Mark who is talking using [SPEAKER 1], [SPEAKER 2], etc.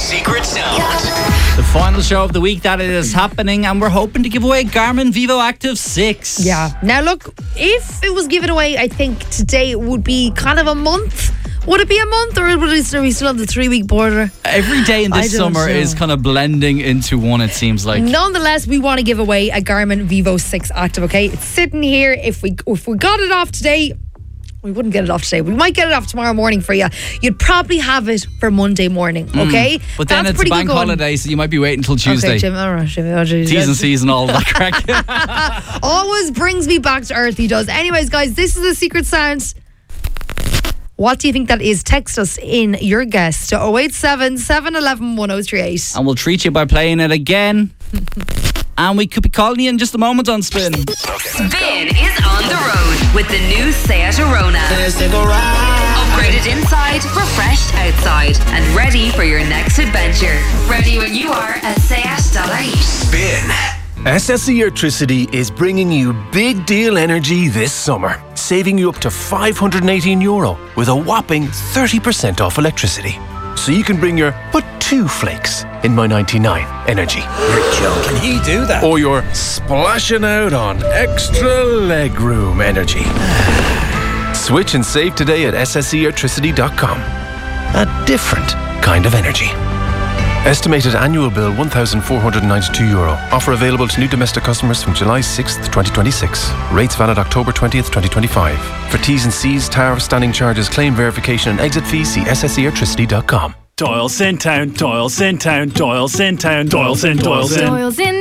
[SPEAKER 1] secret sound.
[SPEAKER 2] The final show of the week that it is happening, and we're hoping to give away a Garmin Vivo Active 6.
[SPEAKER 3] Yeah. Now look, if it was given away, I think today it would be kind of a month. Would it be a month, or are we still on the 3-week border?
[SPEAKER 2] Every day in this summer is kind of blending into one, it seems like.
[SPEAKER 3] Nonetheless, we want to give away a Garmin Vivo 6 Active, okay? It's sitting here. If we got it off today, we wouldn't get it off today. We might get it off tomorrow morning for you. You'd probably have it for Monday morning, okay?
[SPEAKER 2] But then it's a bank holiday, so you might be waiting until Tuesday.
[SPEAKER 3] Okay, Jim. All right, Jim. Oh,
[SPEAKER 2] T's and C's and all that crack.
[SPEAKER 3] Always brings me back to earth, he does. Anyways, guys, this is the secret sound. What do you think that is? Text us in your guess to 087 711 1038.
[SPEAKER 2] And we'll treat you by playing it again. And we could be calling you in just a moment on Spin.
[SPEAKER 4] Spin is on the road with the new Seat Arona. Upgraded inside, refreshed outside, and ready for your next adventure. Ready when you are at seat.ie.
[SPEAKER 1] Spin.
[SPEAKER 5] SSE Electricity is bringing you big deal energy this summer, saving you up to €518 with a whopping 30% off electricity. So you can bring your but 2 flakes in my 99 energy.
[SPEAKER 1] You're joking. He do that?
[SPEAKER 5] Or your splashing out on extra legroom energy. Switch and save today at sseelectricity.com. A different kind of energy. Estimated annual bill €1,492. Offer available to new domestic customers from July 6th, 2026. Rates valid October 20th, 2025. For T's and C's, tariff, standing charges, claim verification and exit fees, see sseelectricity.com.
[SPEAKER 6] Doyle's in town, Doyle's in town, Doyle's in town, Doyle's in, Doyle's in.
[SPEAKER 4] Doyle's in